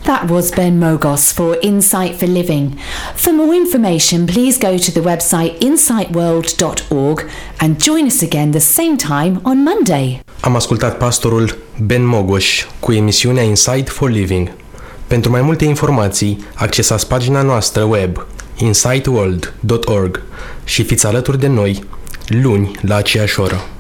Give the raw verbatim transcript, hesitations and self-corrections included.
That was Ben Mogos for Insight for Living. For more information, please go to the website insight world dot org and join us again the same time on Monday. Am ascultat pastorul Ben Mogos cu emisiunea Insight for Living. Pentru mai multe informații, accesați pagina noastră web insight world dot org și fiți alături de noi luni la aceeași oră.